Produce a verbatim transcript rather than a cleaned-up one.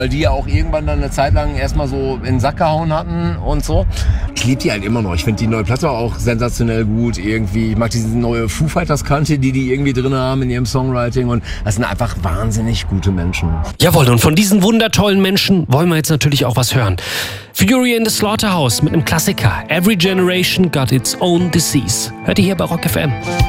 Weil die ja auch irgendwann dann eine Zeit lang erstmal so in den Sack gehauen hatten und so. Ich liebe die halt immer noch. Ich finde die neue Platte auch sensationell gut irgendwie. Ich mag diese neue Foo Fighters Kante, die die irgendwie drin haben in ihrem Songwriting. Und das sind einfach wahnsinnig gute Menschen. Jawohl, und von diesen wundertollen Menschen wollen wir jetzt natürlich auch was hören. Fury in the Slaughterhouse mit einem Klassiker. Every Generation Got Its Own Disease. Hört ihr hier bei Rock F M.